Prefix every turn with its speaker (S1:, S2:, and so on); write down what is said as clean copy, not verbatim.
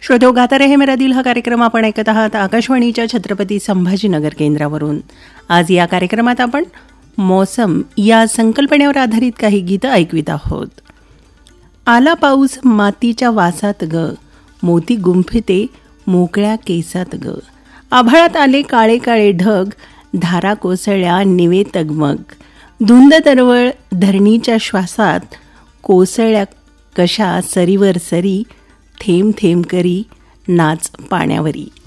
S1: श्रोतो गाता रहे मेरा दिल हा कार्यक्रम आपण ऐकत आहात आकाशवाणीच्या छत्रपती संभाजीनगर केंद्रावरून. आज या कार्यक्रमात आपण मौसम या संकल्पनेवर आधारित काही गीतं ऐकवित आहोत. आला पाऊस मातीच्या वासात ग, मोती गुंफते मोकळ्या केसात ग. आभाळात आले काळे काळे ढग, धारा कोसळल्या निवे तगमग. धुंद तरवळ धरणीच्या श्वासात, कोसळल्या कशा सरीवर सरी, थेंब थेंब करी नाच पाण्यावरी.